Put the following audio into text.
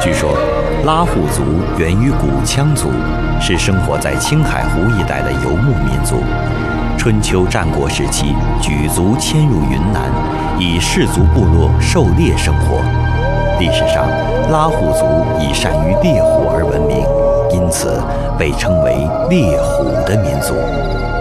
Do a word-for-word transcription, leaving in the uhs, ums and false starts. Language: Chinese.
据说，拉祜族源于古羌族，是生活在青海湖一带的游牧民族。春秋战国时期，举族迁入云南，以氏族部落狩猎生活。历史上，拉祜族以善于猎虎而闻名，因此被称为猎虎的民族。